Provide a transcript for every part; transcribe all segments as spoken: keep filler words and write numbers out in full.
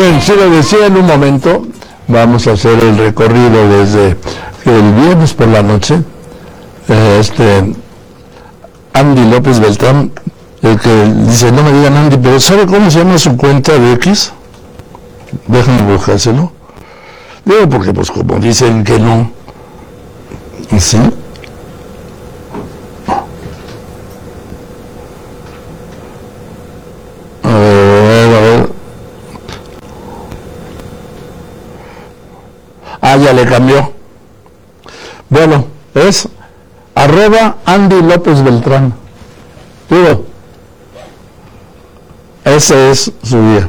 Bien, sí lo decía en un momento, vamos a hacer el recorrido desde el viernes por la noche. Eh, este Andy López Beltrán, el que dice, no me digan Andy, pero ¿sabe cómo se llama su cuenta de X? Déjenme buscárselo. Digo, porque pues como dicen que no, ¿sí? A ver, a ver. Ah, ya le cambió. Bueno, es arroba Andy López Beltrán. Digo, ese es su día.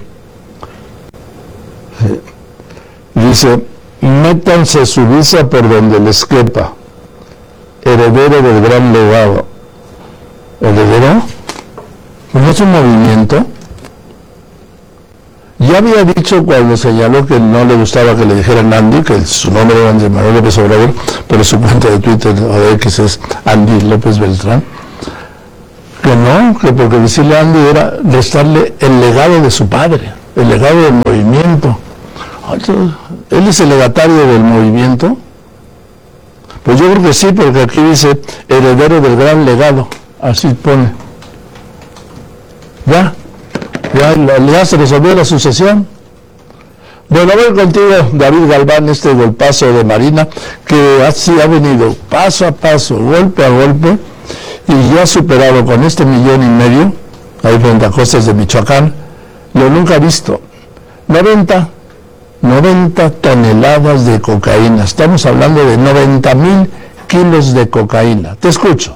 Dice, métanse su visa por donde les quepa. Heredero del gran legado. ¿Heredero? ¿No es un movimiento? Ya había dicho cuando señaló que no le gustaba que le dijeran Andy, que su nombre era Andrés Manuel López Obrador, pero su cuenta de Twitter o de X es Andy López Beltrán, que no, que porque decirle Andy era restarle el legado de su padre, el legado del movimiento. ¿Él es el legatario del movimiento? Pues yo creo que sí, porque aquí dice heredero del gran legado, así pone. Ya. Ya, ya se resolvió la sucesión. Bueno, a ver contigo, David Galván, este golpazo de Marina, que así ha venido paso a paso, golpe a golpe, y ya ha superado con este millón y medio, ahí frente a costas de Michoacán, lo nunca visto. noventa toneladas de cocaína. Estamos hablando de noventa mil kilos de cocaína. Te escucho.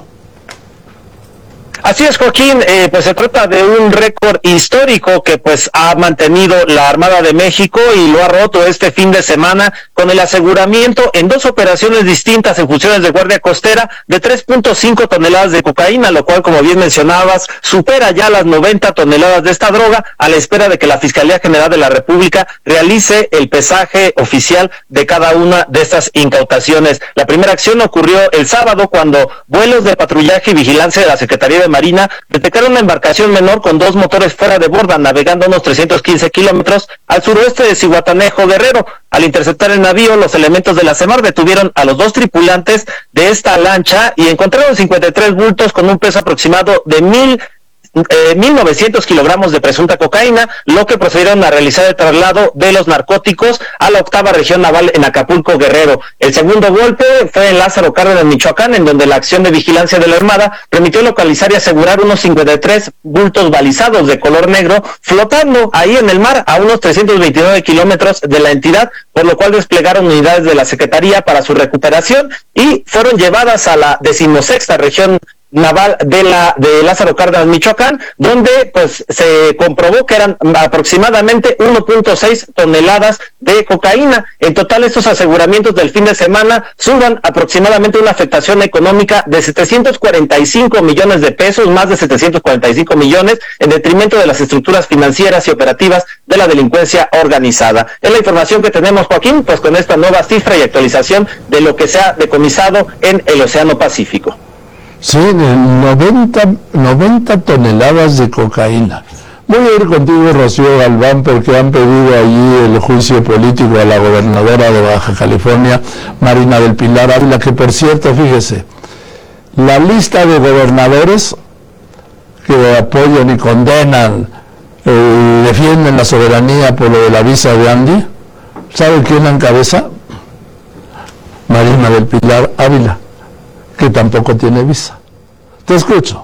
Así es, Joaquín, eh, pues se trata de un récord histórico que pues ha mantenido la Armada de México y lo ha roto este fin de semana con el aseguramiento en dos operaciones distintas en funciones de Guardia Costera de tres punto cinco toneladas de cocaína, lo cual, como bien mencionabas, supera ya las noventa toneladas de esta droga, a la espera de que la Fiscalía General de la República realice el pesaje oficial de cada una de estas incautaciones. La primera acción ocurrió el sábado cuando vuelos de patrullaje y vigilancia de la Secretaría de Marina detectaron una embarcación menor con dos motores fuera de borda, navegando unos trescientos quince kilómetros al suroeste de Zihuatanejo, Guerrero. Al interceptar el navío, los elementos de la CEMAR detuvieron a los dos tripulantes de esta lancha y encontraron cincuenta y tres bultos con un peso aproximado de mil Eh, mil novecientos kilogramos de presunta cocaína, lo que procedieron a realizar el traslado de los narcóticos a la octava región naval en Acapulco, Guerrero. El segundo golpe fue en Lázaro Cárdenas, Michoacán, en donde la acción de vigilancia de la Armada permitió localizar y asegurar unos cincuenta y tres bultos balizados de color negro flotando ahí en el mar a unos trescientos veintinueve kilómetros de la entidad, por lo cual desplegaron unidades de la Secretaría para su recuperación y fueron llevadas a la decimosexta región naval de la de Lázaro Cárdenas, Michoacán, donde pues se comprobó que eran aproximadamente uno punto seis toneladas de cocaína. En total, estos aseguramientos del fin de semana suman aproximadamente una afectación económica de setecientos cuarenta y cinco millones de pesos, más de setecientos cuarenta y cinco millones, en detrimento de las estructuras financieras y operativas de la delincuencia organizada. Es la información que tenemos, Joaquín, pues con esta nueva cifra y actualización de lo que se ha decomisado en el Océano Pacífico. Sí, noventa toneladas de cocaína. Voy a ir contigo, Rocío Galván, porque han pedido allí el juicio político a la gobernadora de Baja California, Marina del Pilar Ávila, que por cierto, fíjese, la lista de gobernadores que apoyan y condenan y eh, defienden la soberanía por lo de la visa de Andy, ¿sabe quién la encabeza? Marina del Pilar Ávila, que tampoco tiene visa. Te escucho.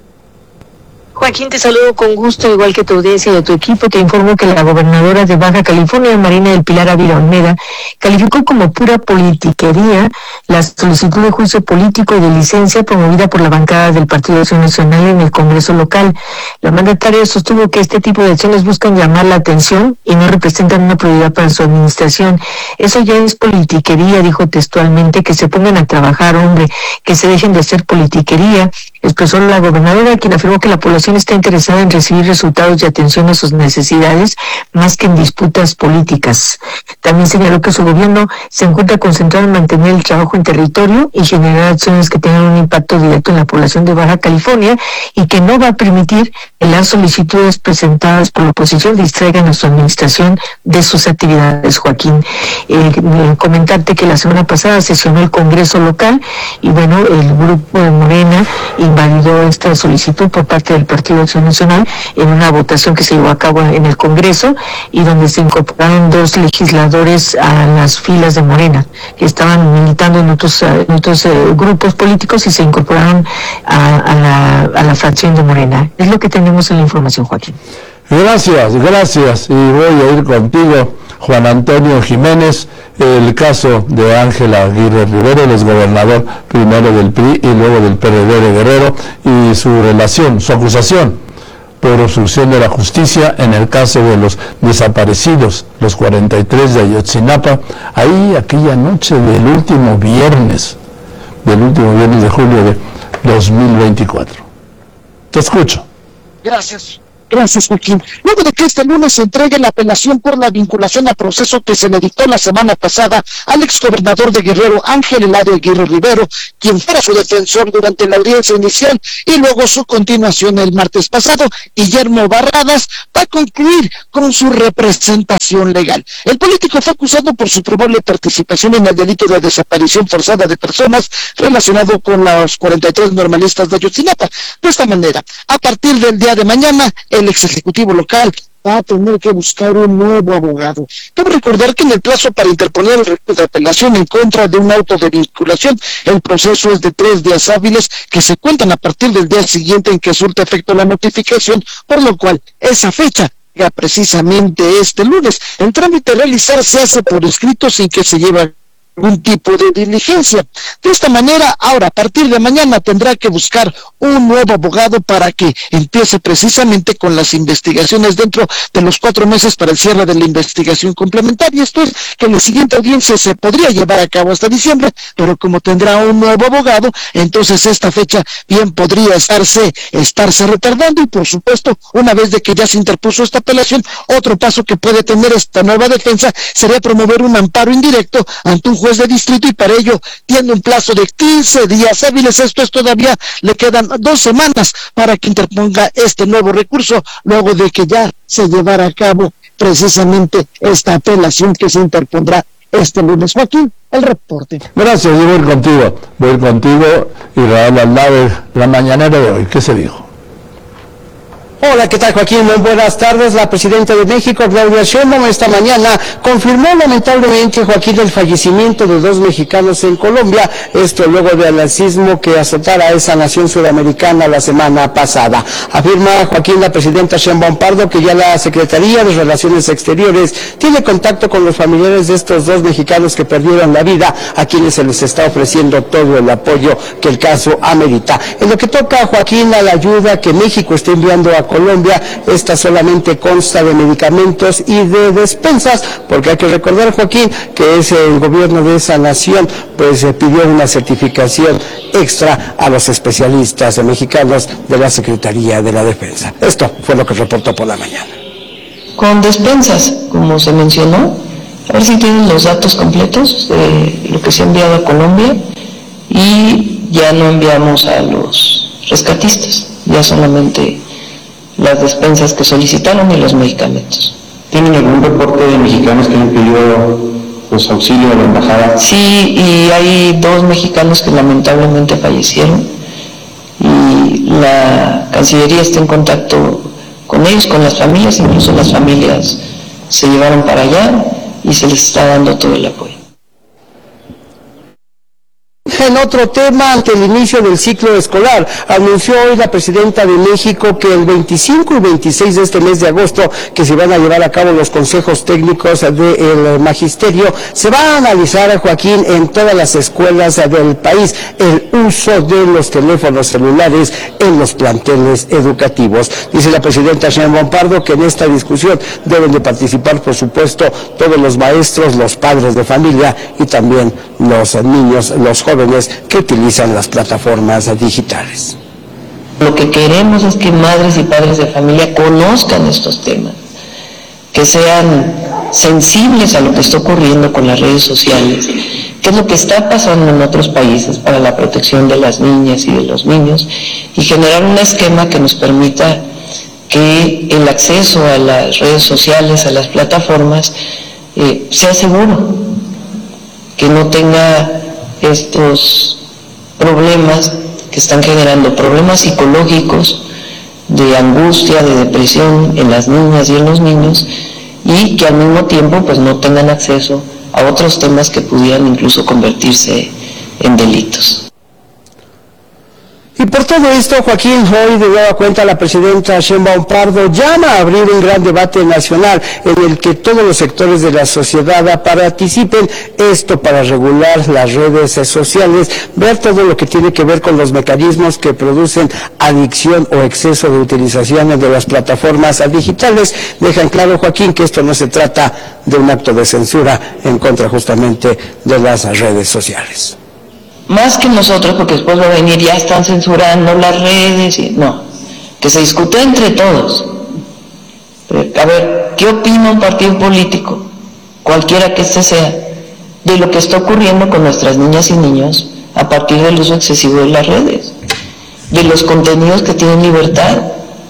Joaquín, te saludo con gusto, igual que tu audiencia y de tu equipo. Te informo que la gobernadora de Baja California, Marina del Pilar Ávila Olmeda, calificó como pura politiquería la solicitud de juicio político y de licencia promovida por la bancada del Partido Acción Nacional en el Congreso local. La mandataria sostuvo que este tipo de acciones buscan llamar la atención y no representan una prioridad para su administración. Eso ya es politiquería, dijo textualmente, que se pongan a trabajar, hombre, que se dejen de hacer politiquería, expresó la gobernadora, quien afirmó que la población está interesada en recibir resultados y atención a sus necesidades más que en disputas políticas. También señaló que su gobierno se encuentra concentrado en mantener el trabajo en territorio y generar acciones que tengan un impacto directo en la población de Baja California y que no va a permitir que las solicitudes presentadas por la oposición distraigan a su administración de sus actividades, Joaquín. Eh, comentarte que la semana pasada sesionó el Congreso local y bueno, el grupo de Morena invalidó esta solicitud por parte del Partido Acción Nacional en una votación que se llevó a cabo en el Congreso y donde se incorporaron dos legisladores a las filas de Morena que estaban militando en otros, en otros eh, grupos políticos y se incorporaron a, a, la, a la fracción de Morena. Es lo que tenemos en la información, Joaquín. Gracias, gracias. Y voy a ir contigo, Juan Antonio Jiménez, el caso de Ángela Aguirre Rivero, el exgobernador primero del P R I y luego del P R D de Guerrero, y su relación, su acusación por obstrucción de la justicia en el caso de los desaparecidos, los cuarenta y tres de Ayotzinapa, ahí aquella noche del último viernes, del último viernes de julio de dos mil veinticuatro. Te escucho. Gracias. Gracias, Joaquín. Luego de que este lunes se entregue la apelación por la vinculación a proceso que se le dictó la semana pasada al exgobernador de Guerrero, Ángel Eladio Aguirre Rivero, quien fuera su defensor durante la audiencia inicial y luego su continuación el martes pasado, Guillermo Barradas, va a concluir con su representación legal. El político fue acusado por su probable participación en el delito de desaparición forzada de personas relacionado con los cuarenta y tres normalistas de Ayotzinapa. De esta manera, a partir del día de mañana, el ex ejecutivo local va a tener que buscar un nuevo abogado. Cabe recordar que en el plazo para interponer el recurso de apelación en contra de un auto de vinculación, el proceso es de tres días hábiles que se cuentan a partir del día siguiente en que surte efecto la notificación, por lo cual esa fecha llega precisamente este lunes. El trámite a realizar se hace por escrito sin que se lleve algún tipo de diligencia. De esta manera, ahora, a partir de mañana, tendrá que buscar un nuevo abogado para que empiece precisamente con las investigaciones dentro de los cuatro meses para el cierre de la investigación complementaria. Esto es que la siguiente audiencia se podría llevar a cabo hasta diciembre, pero como tendrá un nuevo abogado, entonces esta fecha bien podría estarse, estarse retardando y, por supuesto, una vez de que ya se interpuso esta apelación, otro paso que puede tener esta nueva defensa sería promover un amparo indirecto ante un juez de distrito y para ello tiene un plazo de quince días hábiles. Esto es todavía, le quedan dos semanas para que interponga este nuevo recurso luego de que ya se llevara a cabo precisamente esta apelación que se interpondrá este lunes. Joaquín, el reporte. Gracias, yo voy contigo, voy contigo y Raúl Aldave, la mañanera de hoy, ¿qué se dijo? Hola, ¿qué tal, Joaquín? Muy buenas tardes. La presidenta de México, Claudia Sheinbaum, esta mañana confirmó lamentablemente, Joaquín, el fallecimiento de dos mexicanos en Colombia, esto luego del sismo que azotara a esa nación sudamericana la semana pasada. Afirma, Joaquín, la presidenta Sheinbaum Pardo, que ya la Secretaría de Relaciones Exteriores tiene contacto con los familiares de estos dos mexicanos que perdieron la vida, a quienes se les está ofreciendo todo el apoyo que el caso amerita. En lo que toca, Joaquín, a la ayuda que México está enviando a Colombia, esta solamente consta de medicamentos y de despensas, porque hay que recordar, Joaquín, que es el gobierno de esa nación, pues eh, pidió una certificación extra a los especialistas mexicanos de la Secretaría de la Defensa. Esto fue lo que reportó por la mañana. Con despensas, como se mencionó, a ver si tienen los datos completos de lo que se ha enviado a Colombia y ya no enviamos a los rescatistas, ya solamente las despensas que solicitaron y los medicamentos. ¿Tienen algún reporte de mexicanos que han pedido pues, auxilio a la embajada? Sí, y hay dos mexicanos que lamentablemente fallecieron y la Cancillería está en contacto con ellos, con las familias, incluso las familias se llevaron para allá y se les está dando todo el apoyo. En otro tema, ante el inicio del ciclo escolar, anunció hoy la presidenta de México que el veinticinco y veintiséis de este mes de agosto, que se van a llevar a cabo los consejos técnicos del magisterio, se va a analizar, Joaquín, en todas las escuelas del país, el uso de los teléfonos celulares en los planteles educativos. Dice la presidenta Sheinbaum Pardo que en esta discusión deben de participar, por supuesto, todos los maestros, los padres de familia y también los niños, los jóvenes que utilizan las plataformas digitales. Lo que queremos es que madres y padres de familia conozcan estos temas, que sean sensibles a lo que está ocurriendo con las redes sociales, qué es lo que está pasando en otros países para la protección de las niñas y de los niños, y generar un esquema que nos permita que el acceso a las redes sociales, a las plataformas, eh, sea seguro, que no tenga estos problemas que están generando problemas psicológicos, de angustia, de depresión en las niñas y en los niños, y que al mismo tiempo pues no tengan acceso a otros temas que pudieran incluso convertirse en delitos. Y por todo esto, Joaquín, hoy de nueva cuenta la presidenta Sheinbaum Pardo llama a abrir un gran debate nacional en el que todos los sectores de la sociedad participen, esto para regular las redes sociales, ver todo lo que tiene que ver con los mecanismos que producen adicción o exceso de utilización de las plataformas digitales. Dejan claro, Joaquín, que esto no se trata de un acto de censura en contra justamente de las redes sociales. Más que nosotros, porque después va a venir, ya están censurando las redes, y no, que se discute entre todos. A ver, ¿qué opina un partido político, cualquiera que este sea, de lo que está ocurriendo con nuestras niñas y niños a partir del uso excesivo de las redes, de los contenidos que tienen libertad?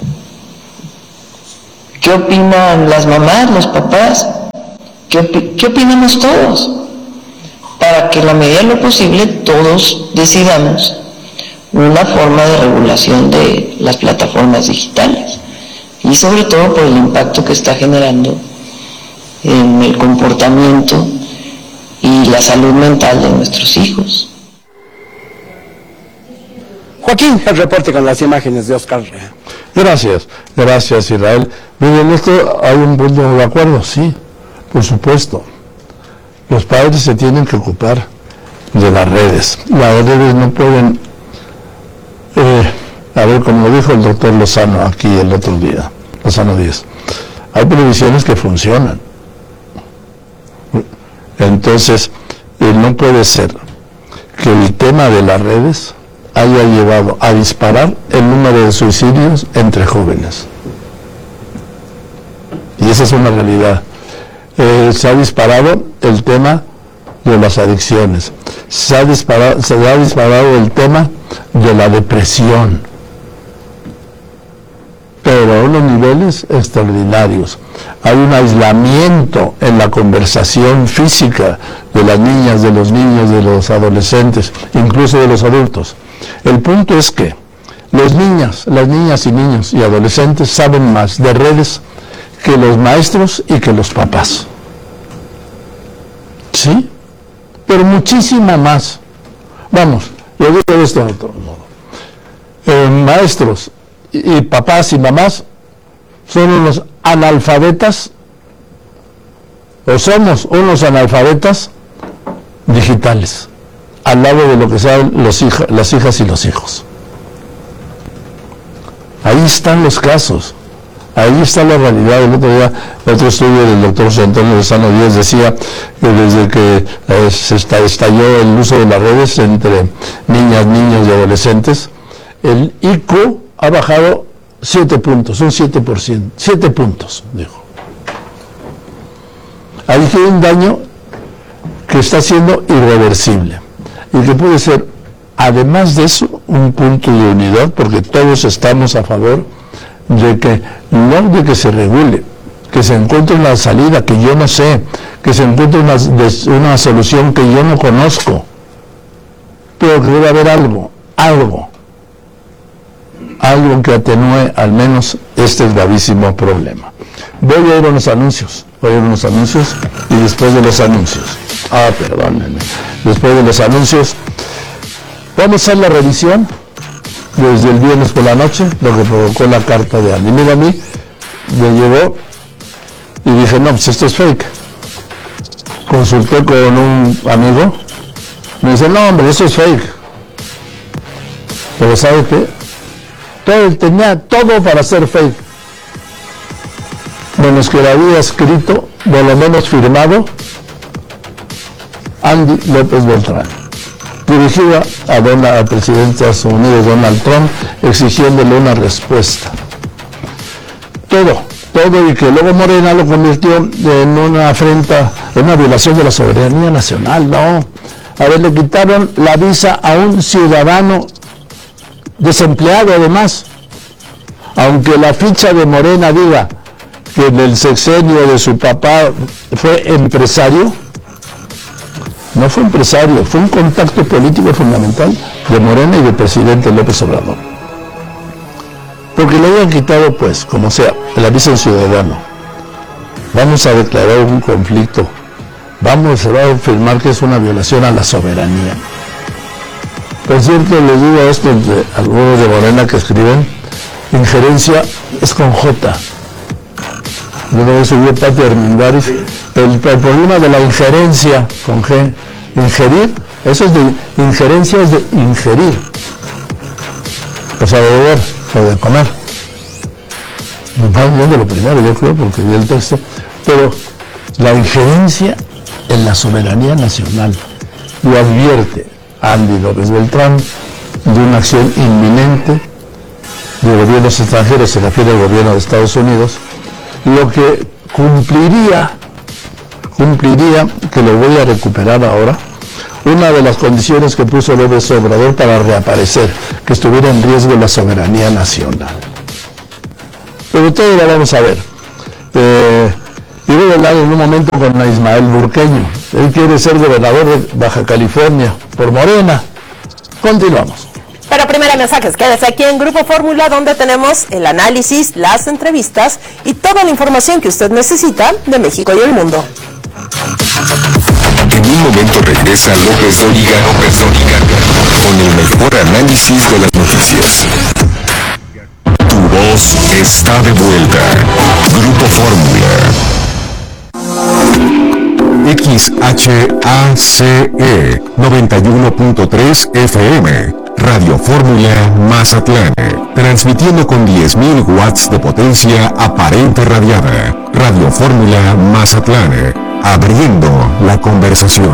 ¿Qué opinan las mamás, los papás? ¿Qué, opi- qué opinamos todos? Para que en la medida de lo posible todos decidamos una forma de regulación de las plataformas digitales, y sobre todo por el impacto que está generando en el comportamiento y la salud mental de nuestros hijos. Joaquín, el reporte con las imágenes de Oscar Rea. Gracias, gracias Israel. Miren, esto hay un punto de acuerdo, sí, por supuesto. Los padres se tienen que ocupar de las redes. Las redes no pueden, eh, a ver, como dijo el doctor Lozano aquí el otro día, Lozano Díaz, hay previsiones que funcionan. Entonces, eh, no puede ser que el tema de las redes haya llevado a disparar el número de suicidios entre jóvenes. Y esa es una realidad. Eh, se ha disparado el tema de las adicciones, se ha disparado, se ha disparado el tema de la depresión, pero a unos niveles extraordinarios. Hay un aislamiento en la conversación física de las niñas, de los niños, de los adolescentes, incluso de los adultos. El punto es que los niños, las niñas y niños y adolescentes saben más de redes que los maestros y que los papás. ¿Sí? Pero muchísima más. Vamos, yo digo esto de otro modo. Eh, maestros y, y papás y mamás son unos analfabetas, o somos unos analfabetas digitales, al lado de lo que sean los hija, las hijas y los hijos. Ahí están los casos. Ahí está la realidad. El otro día, otro estudio del doctor José Antonio Lozano Díaz decía que desde que eh, se está, estalló el uso de las redes entre niñas, niños y adolescentes, el I Q ha bajado siete puntos, un siete por ciento, siete puntos, dijo. Ahí hay un daño que está siendo irreversible y que puede ser, además de eso, un punto de unidad, porque todos estamos a favor de que no de que se regule, que se encuentre una salida que yo no sé, que se encuentre una, una solución que yo no conozco, pero que debe haber algo, algo, algo que atenúe al menos este gravísimo problema. Voy a ir a unos anuncios, voy a ir a unos anuncios y después de los anuncios, ah, perdónenme, después de los anuncios, vamos a hacer la revisión desde el viernes por la noche, lo que provocó la carta de Andy. Mira, a mí me llegó y dije, no, pues esto es fake. Consulté con un amigo, me dice, no, hombre, eso es fake. Pero ¿sabe qué? Todo, tenía todo para ser fake. Menos que lo había escrito, por lo menos firmado, Andy López Beltrán. dirigida a Donald, al presidente de Estados Unidos, Donald Trump, exigiéndole una respuesta. Todo, todo, y que luego Morena lo convirtió en una afrenta, en una violación de la soberanía nacional. No, a ver, le quitaron la visa a un ciudadano desempleado además, aunque la ficha de Morena diga que en el sexenio de su papá fue empresario. No fue empresario, fue un contacto político fundamental de Morena y del presidente López Obrador. Porque le habían quitado, pues, como sea, la visa de ciudadano. Vamos a declarar un conflicto. Vamos a afirmar que es una violación a la soberanía. Por cierto, les digo esto de algunos de Morena que escriben, injerencia es con J. Yo no subí Pati Armendáriz. El, el problema de la injerencia con G, ingerir, eso es de injerencia, es de ingerir, o sea, de beber o de comer. Me va viendo lo primero, yo creo, porque vi el texto, pero la injerencia en la soberanía nacional, y advierte Andy López Beltrán de una acción inminente de gobiernos extranjeros, se refiere al gobierno de Estados Unidos, lo que cumpliría, cumpliría, que lo voy a recuperar ahora, una de las condiciones que puso López Obrador para reaparecer, que estuviera en riesgo la soberanía nacional. Pero todo lo vamos a ver. Eh, y voy a hablar en un momento con Ismael Burqueño. Él quiere ser gobernador de Baja California por Morena. Continuamos. Pero primero mensajes, quédese aquí en Grupo Fórmula, donde tenemos el análisis, las entrevistas y toda la información que usted necesita de México y el mundo. En un momento regresa López Dóriga, López Dóriga, con el mejor análisis de las noticias. Tu voz está de vuelta. Grupo Fórmula. X H A C E noventa y uno punto tres F M. Radio Fórmula Mazatlán, transmitiendo con diez mil watts de potencia aparente radiada. Radio Fórmula Mazatlán, abriendo la conversación.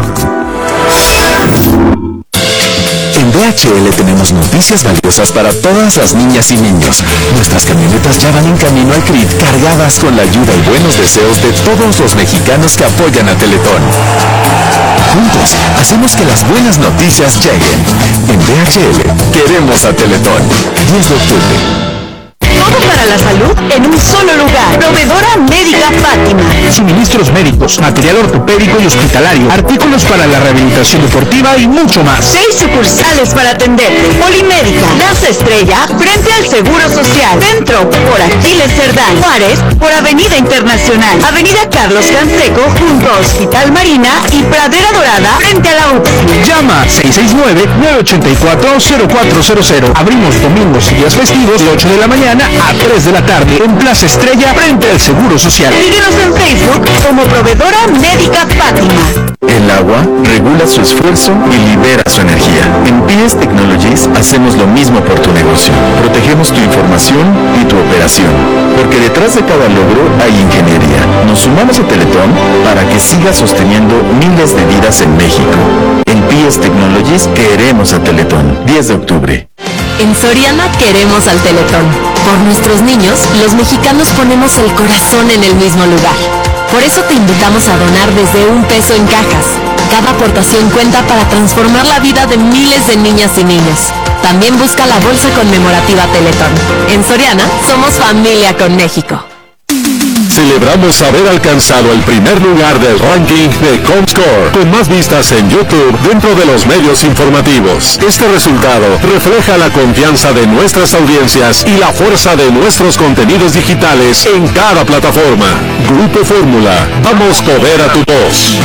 En D H L tenemos noticias valiosas para todas las niñas y niños. Nuestras camionetas ya van en camino al C R I T, cargadas con la ayuda y buenos deseos de todos los mexicanos que apoyan a Teletón. Juntos, hacemos que las buenas noticias lleguen. En D H L, queremos a Teletón. diez de octubre. Todo para la salud en un solo lugar. Proveedora Médica Fátima. Suministros médicos, material ortopédico y hospitalario, artículos para la rehabilitación deportiva y mucho más. Seis sucursales para atenderte. Polimédica, Plaza Estrella, frente al Seguro Social. Centro, por Aquiles Cerdán. Juárez, por Avenida Internacional. Avenida Carlos Canseco, junto a Hospital Marina y Pradera Dorada, frente a la U P S I. Llama seis seis nueve, nueve ocho cuatro, cero cuatro cero cero. Abrimos domingos y días festivos de ocho de la mañana a tres de la tarde en Plaza Estrella, frente al Seguro Social. Síguenos en Facebook como Proveedora Médica Fátima. El agua regula su esfuerzo y libera su energía. En P S Technologies hacemos lo mismo por tu negocio. Protegemos tu información y tu operación, porque detrás de cada logro hay ingeniería. Nos sumamos a Teletón para que siga sosteniendo miles de vidas en México. En P S Technologies queremos a Teletón. diez de octubre. En Soriana queremos al Teletón. Por nuestros niños, los mexicanos ponemos el corazón en el mismo lugar. Por eso te invitamos a donar desde un peso en cajas. Cada aportación cuenta para transformar la vida de miles de niñas y niños. También busca la bolsa conmemorativa Teletón. En Soriana, somos familia con México. Celebramos haber alcanzado el primer lugar del ranking de Comscore, con más vistas en YouTube dentro de los medios informativos. Este resultado refleja la confianza de nuestras audiencias y la fuerza de nuestros contenidos digitales en cada plataforma. Grupo Fórmula, damos poder a tu voz.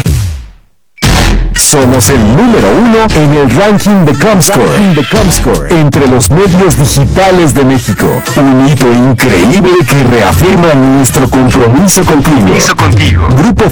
Somos el número uno en el ranking de Comscore, de Comscore entre los medios digitales de México. Un hito increíble que reafirma nuestro compromiso contigo. Compromiso contigo. Grupo